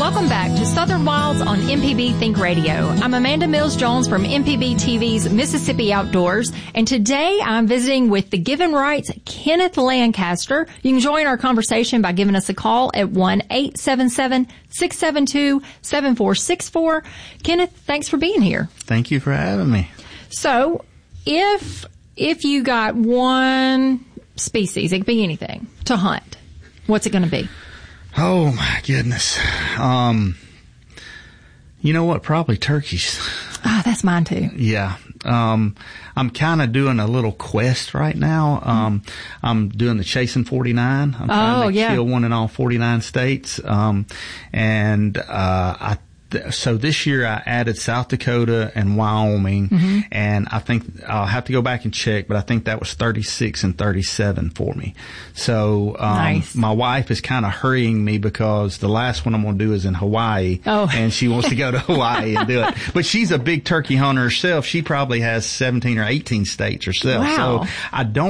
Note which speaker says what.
Speaker 1: Welcome back to Southern Wilds on MPB Think Radio. I'm Amanda Mills-Jones from MPB TV's Mississippi Outdoors, and today I'm visiting with the Given Right's Kenneth Lancaster. You can join our conversation by giving us a call at 1-877-672-7464. Kenneth, thanks for being here.
Speaker 2: Thank you for having me.
Speaker 1: So, if you got one species, it could be anything, to hunt, what's it going to be?
Speaker 2: Oh, my goodness. You know what? Probably turkeys.
Speaker 1: Ah, that's mine too.
Speaker 2: Yeah. I'm kind of doing a little quest right now. I'm doing the Chasing 49. I'm trying to kill one in all 49 states. So this year I added South Dakota and Wyoming, and I think I'll have to go back and check, but I think that was 36 and 37 for me. So,
Speaker 1: nice.
Speaker 2: My wife is kind of hurrying me because the last one I'm going to do is in Hawaii, and she wants to go to Hawaii and do it. But she's a big turkey hunter herself. She probably has 17 or 18 states herself.
Speaker 1: Wow.
Speaker 2: So I don't